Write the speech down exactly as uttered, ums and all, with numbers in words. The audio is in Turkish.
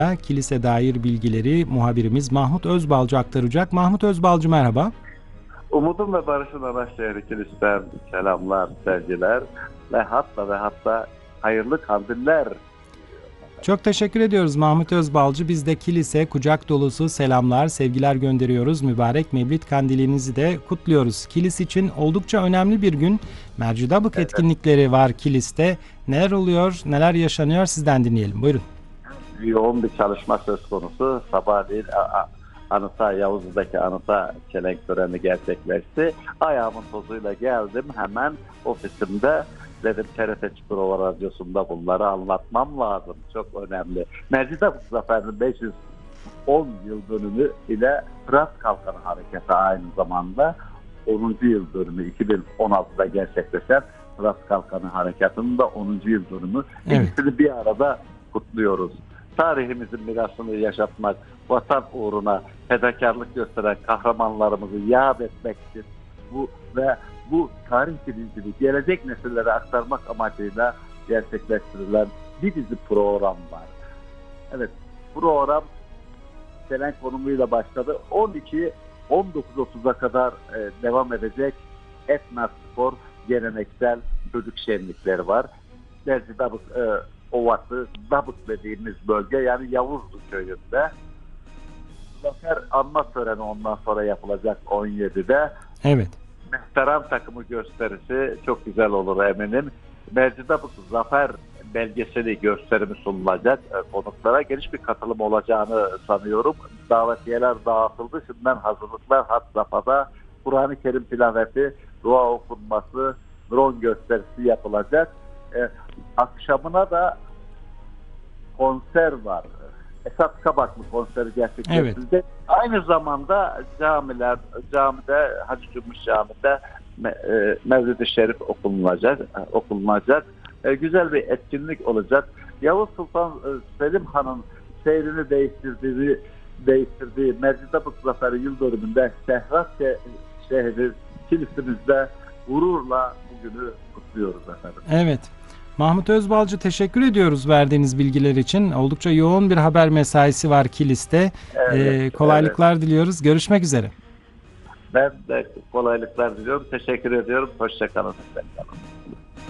Kilise dair bilgileri muhabirimiz Mahmut Özbalcı aktaracak. Mahmut Özbalcı, merhaba. Umudum ve barışın Anaşehir Kilisesi'nden selamlar, sevgiler ve hatta ve hatta hayırlı kandiller. Çok teşekkür ediyoruz Mahmut Özbalcı. Biz de kilise kucak dolusu selamlar, sevgiler gönderiyoruz. Mübarek Mevlid Kandilinizi de kutluyoruz. Kilis için oldukça önemli bir gün. Mercidabık Evet. etkinlikleri var kiliste. Neler oluyor, neler yaşanıyor, sizden dinleyelim. Buyurun. Yoğun bir çalışma söz konusu. Sabahleyin Anıta, Yavuzlu'daki Anıta çelenk töreni gerçekleşti. Ayağımın tozuyla geldim, hemen ofisimde dedim T R T Çukurova Radyosu'nda bunları anlatmam lazım. Çok önemli. Mercidabık Zaferi'nin beş yüz on yıl dönümü ile Fırat Kalkanı Hareketi aynı zamanda onuncu yıl dönümü, iki bin on altıda gerçekleşen Fırat Kalkanı Harekatı'nın da onuncu yıl dönümü. Evet. İkisini bir arada kutluyoruz. Tarihimizin mirasını yaşatmak, vatan uğruna fedakarlık gösteren kahramanlarımızı yad etmektir. Bu ve bu tarih bilincini gelecek nesillere aktarmak amacıyla gerçekleştirilen bir dizi program var. Evet, program gelen konumuyla başladı. on iki on dokuz otuza kadar e, devam edecek etno spor, geleneksel çocuk şenlikleri var. Mercidabık e, Ovası, Dabık dediğimiz bölge, yani Yavuzlu köyünde. Zafer anma töreni ondan sonra yapılacak on yedide. Evet. Mehteran takımı gösterisi çok güzel olur eminim. Mercidabık Zafer belgeseli gösterimi sunulacak. Konuklara geniş bir katılım olacağını sanıyorum. Davetiyeler dağıtıldı. Şimdiden hazırlıklar had safhada. Kur'an-ı Kerim tilaveti, dua okunması, drone gösterisi yapılacak. Ee, akşamına da konser var. Esat Kabaklı konseri gerçekleştirecek. Evet. Aynı zamanda camiler, camide, Hacı Cumhur Camii'de e, Mevlid-i Şerif okunulacak. okunulacak. E, güzel bir etkinlik olacak. Yavuz Sultan e, Selim Han'ın seyrini değiştirdiği, değiştirdiği Mercidabık Zaferi yıl dönümünde Sehrat şehri kilisimizde gururla bugünü kutluyoruz efendim. Evet. Mahmut Özbalcı, teşekkür ediyoruz verdiğiniz bilgiler için. Oldukça yoğun bir haber mesaisi var kiliste. Evet, ee, kolaylıklar evet. diliyoruz. Görüşmek üzere. Ben de kolaylıklar diliyorum. Teşekkür ediyorum. Hoşça kalın.